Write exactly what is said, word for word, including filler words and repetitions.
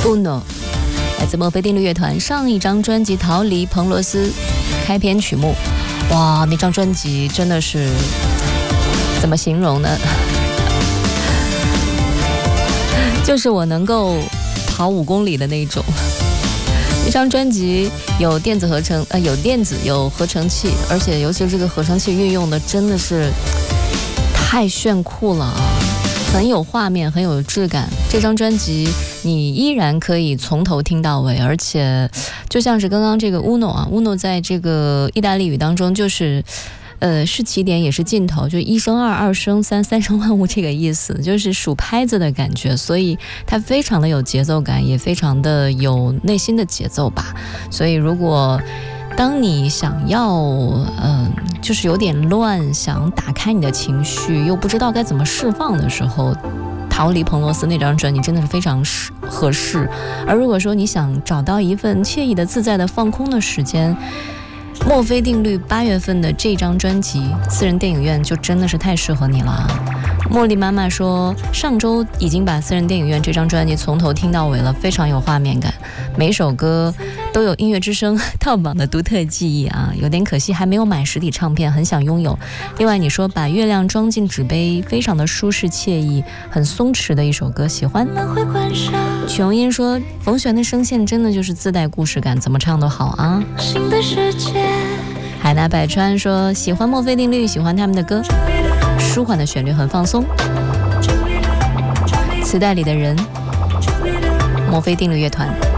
Uno， 来自墨菲定律乐团上一张专辑《逃离彭罗斯》开篇曲目。哇，那张专辑真的是怎么形容呢？就是我能够跑五公里的那种。这张专辑有电子合成，呃，有电子，有合成器，而且尤其是这个合成器运用的真的是太炫酷了啊！很有画面，很有质感。这张专辑你依然可以从头听到尾，而且就像是刚刚这个 Uno 啊 ，Uno 在这个意大利语当中就是。呃，是起点也是尽头，就一升二，二升三，三升万物这个意思，就是数拍子的感觉，所以它非常的有节奏感，也非常的有内心的节奏吧。所以如果当你想要，嗯、呃，就是有点乱，想打开你的情绪，又不知道该怎么释放的时候，逃离彭罗斯那张专辑真的是非常合适。而如果说你想找到一份惬意的、自在的放空的时间，墨菲定律八月份的这张专辑《私人电影院》就真的是太适合你了。茉莉妈妈说，上周已经把《私人电影院》这张专辑从头听到尾了，非常有画面感，每首歌都有音乐之声套榜的独特记忆啊，有点可惜还没有买实体唱片，很想拥有。另外你说把月亮装进纸杯，非常的舒适惬意，很松弛的一首歌，喜欢。琼音说，冯璇的声线真的就是自带故事感，怎么唱都好啊。新的世界。海纳百川说，喜欢墨菲定律，喜欢他们的歌，舒缓的旋律很放松。磁带里的人，墨菲定律乐团。